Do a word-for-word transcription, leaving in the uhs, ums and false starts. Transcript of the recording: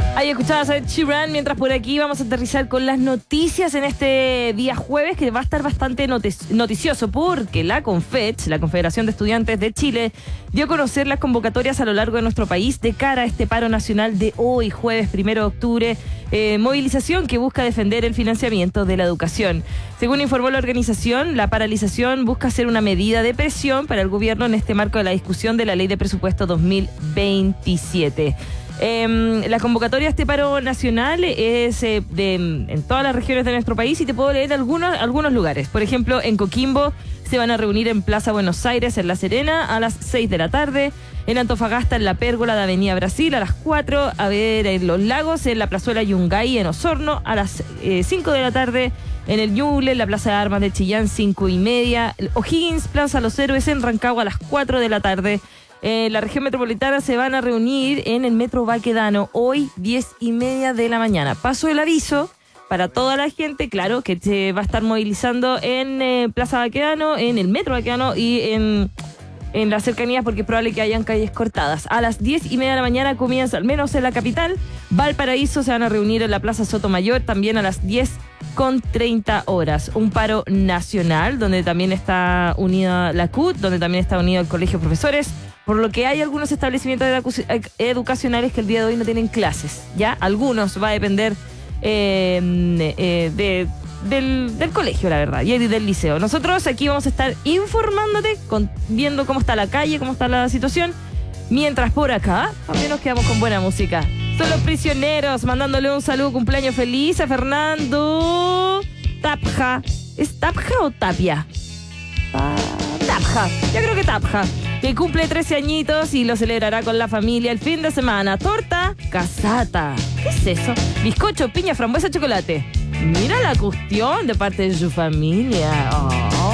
Ahí escuchabas a Ed Sheeran, mientras por aquí vamos a aterrizar con las noticias en este día jueves, que va a estar bastante noticioso porque la CONFECH, la Confederación de Estudiantes de Chile, dio a conocer las convocatorias a lo largo de nuestro país de cara a este paro nacional de hoy, jueves primero de octubre, eh, movilización que busca defender el financiamiento de la educación. Según informó la organización, la paralización busca ser una medida de presión para el gobierno en este marco de la discusión de la Ley de Presupuesto dos mil veintisiete. Eh, la convocatoria a este paro nacional es eh, de, en todas las regiones de nuestro país y te puedo leer algunos, algunos lugares. Por ejemplo, en Coquimbo se van a reunir en Plaza Buenos Aires, en La Serena, a las seis de la tarde. En Antofagasta, en la Pérgola de Avenida Brasil, a las cuatro. A ver, en Los Lagos, en la Plazuela Yungay, en Osorno, a las eh, cinco de la tarde. En el Ñuble, en la Plaza de Armas de Chillán, cinco y media. O'Higgins, Plaza Los Héroes, en Rancagua, a las cuatro de la tarde. En la región metropolitana se van a reunir en el Metro Baquedano hoy, diez y media de la mañana. Paso el aviso para toda la gente, claro, que se va a estar movilizando en eh, Plaza Baquedano, en el Metro Baquedano y en, en las cercanías, porque es probable que hayan calles cortadas. A las diez y media de la mañana comienza, al menos en la capital. Valparaíso se van a reunir en la Plaza Sotomayor, también a las diez con treinta horas. Un paro nacional, donde también está unida la C U T, donde también está unido el Colegio de Profesores, por lo que hay algunos establecimientos edu- educacionales que el día de hoy no tienen clases, ¿ya? Algunos, va a depender eh, eh, de, del, del colegio, la verdad, y del liceo. Nosotros aquí vamos a estar informándote, con, viendo cómo está la calle, cómo está la situación, mientras por acá también nos quedamos con buena música. Son Los Prisioneros, mandándole un saludo, cumpleaños feliz a Fernando Tapja. ¿Es Tapja o Tapia? Ah, Tapja, yo creo que Tapja, que cumple trece añitos y lo celebrará con la familia el fin de semana. Torta casata. ¿Qué es eso? Bizcocho, piña, frambuesa, chocolate. Mira la cuestión de parte de su familia. Oh.